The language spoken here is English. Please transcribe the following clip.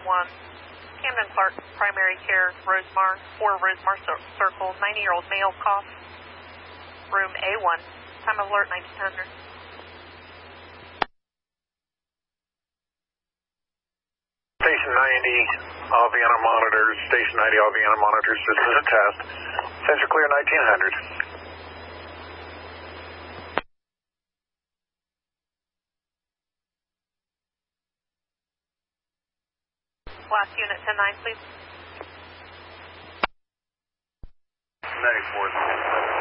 911. Camden Clark, primary care, Rosemar, 4 Rosemar Circle, 90-year-old male cough. Room A1. Time of alert 1900. Station 90, Aviana monitors. Station 90, Aviana monitors. This is a test. Sensor clear 1900. Last unit 10-9, please. 94.